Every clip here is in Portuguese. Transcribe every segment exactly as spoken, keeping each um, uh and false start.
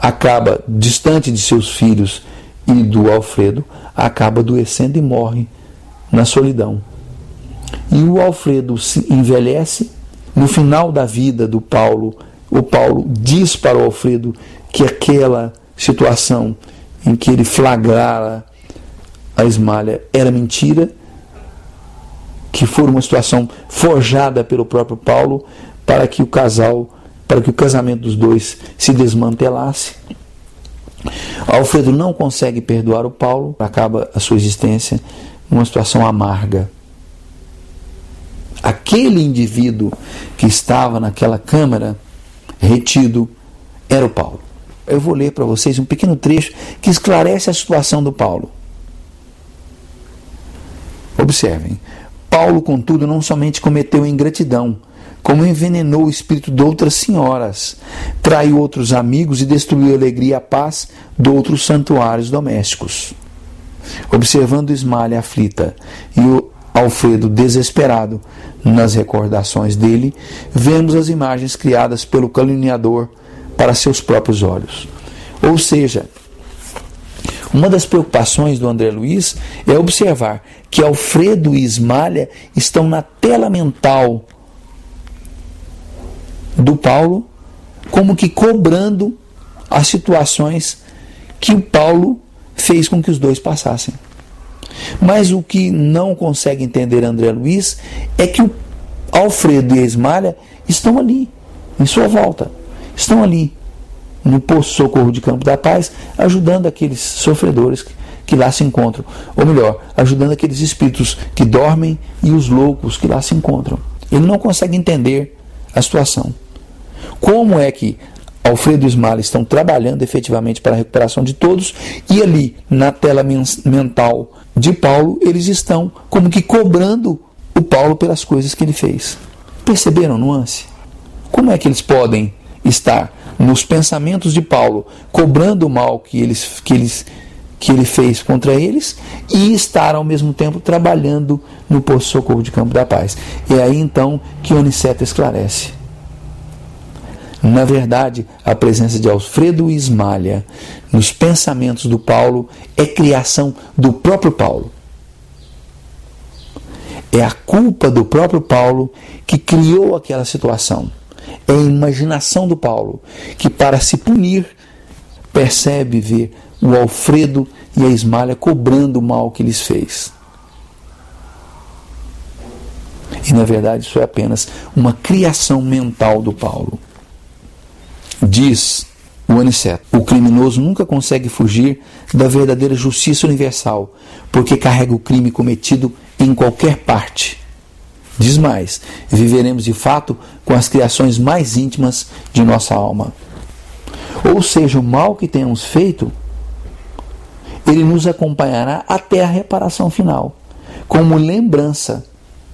acaba distante de seus filhos e do Alfredo, acaba adoecendo e morre na solidão. E o Alfredo se envelhece. No final da vida do Paulo, o Paulo diz para o Alfredo que aquela situação em que ele flagrara a Ismália era mentira, que foi uma situação forjada pelo próprio Paulo para que o casal, para que o casamento dos dois se desmantelasse. Alfredo não consegue perdoar o Paulo, acaba a sua existência numa situação amarga. Aquele indivíduo que estava naquela câmara retido era o Paulo. Eu vou ler para vocês um pequeno trecho que esclarece a situação do Paulo. Observem. Paulo, contudo, não somente cometeu ingratidão, como envenenou o espírito de outras senhoras, traiu outros amigos e destruiu a alegria e a paz de outros santuários domésticos. Observando Ismália aflita e o Alfredo desesperado nas recordações dele, vemos as imagens criadas pelo caluniador para seus próprios olhos. Ou seja, uma das preocupações do André Luiz é observar que Alfredo e Ismália estão na tela mental do Paulo, como que cobrando as situações que o Paulo fez com que os dois passassem. Mas o que não consegue entender André Luiz é que o Alfredo e a Ismália estão ali, em sua volta, estão ali no posto de socorro de Campo da Paz, ajudando aqueles sofredores que, que lá se encontram, ou melhor, ajudando aqueles espíritos que dormem e os loucos que lá se encontram. Ele não consegue entender a situação. Como é que Alfredo e Ismália estão trabalhando efetivamente para a recuperação de todos, e ali na tela mental de Paulo eles estão como que cobrando o Paulo pelas coisas que ele fez. Perceberam a nuance? Como é que eles podem estar nos pensamentos de Paulo cobrando o mal que, eles, que, eles, que ele fez contra eles e estar ao mesmo tempo trabalhando no posto de socorro de Campo da Paz? É aí então que Aniceto esclarece. Na verdade, a presença de Alfredo e Ismália nos pensamentos do Paulo é criação do próprio Paulo. É a culpa do próprio Paulo que criou aquela situação. É a imaginação do Paulo que, para se punir, percebe ver o Alfredo e a Ismália cobrando o mal que lhes fez. E, na verdade, isso é apenas uma criação mental do Paulo. Diz o Aniceto: o criminoso nunca consegue fugir da verdadeira justiça universal, porque carrega o crime cometido em qualquer parte. Diz mais: viveremos de fato com as criações mais íntimas de nossa alma. Ou seja, o mal que tenhamos feito, ele nos acompanhará até a reparação final, como lembrança.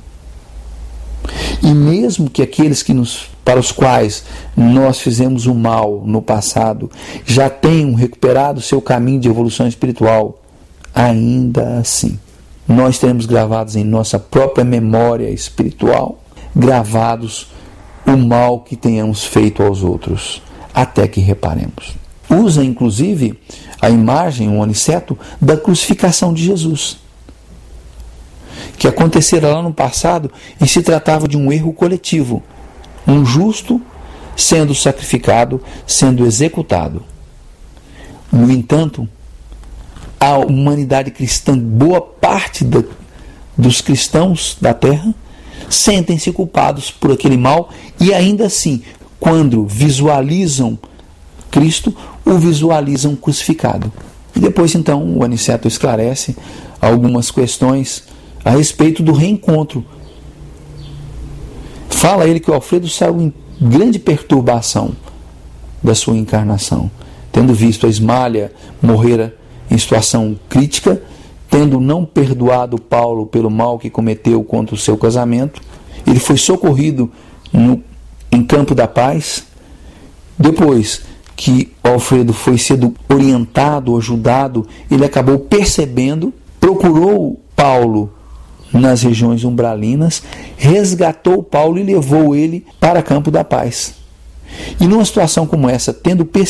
E mesmo que aqueles que nos, para os quais nós fizemos o mal no passado já tenham recuperado seu caminho de evolução espiritual, ainda assim, nós teremos gravados em nossa própria memória espiritual, gravados o mal que tenhamos feito aos outros, até que reparemos. Usa, inclusive, a imagem, o Aniceto, da crucificação de Jesus, que acontecera lá no passado e se tratava de um erro coletivo, um justo sendo sacrificado, sendo executado. No entanto, a humanidade cristã, boa parte da, dos cristãos da terra, sentem-se culpados por aquele mal e ainda assim, quando visualizam Cristo, o visualizam crucificado. E depois então o Aniceto esclarece algumas questões a respeito do reencontro. Fala ele que o Alfredo saiu em grande perturbação da sua encarnação, tendo visto a Ismália morrer em situação crítica, tendo não perdoado Paulo pelo mal que cometeu contra o seu casamento. Ele foi socorrido no, em Campo da Paz. Depois que Alfredo foi sendo orientado, ajudado, ele acabou percebendo, procurou Paulo nas regiões umbralinas, resgatou Paulo e levou ele para Campo da Paz. E numa situação como essa, tendo percebido